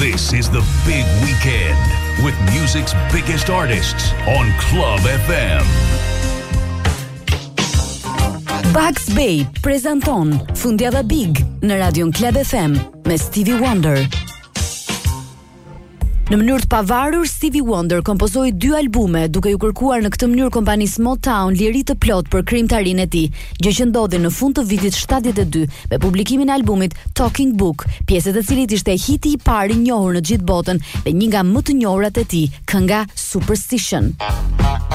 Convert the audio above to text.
This is the big weekend with music's biggest artists on Club FM. Bugs Bay prezanton Fundjava Big në Radion Club FM me Stevie Wonder. Në mënyrë të pavarur, Stevie Wonder kompozoi 2 albume duke ju kërkuar në këtë mënyrë kompanisë Motown liri të plot për krijimtarinë e tij, gjë që ndodhi në fund të vitit 72 me publikimin e albumit Talking Book, pjesë e cilit ishte hiti i parë i njohur në gjithë botën dhe një nga më të njohurat e tij, kënga Superstition.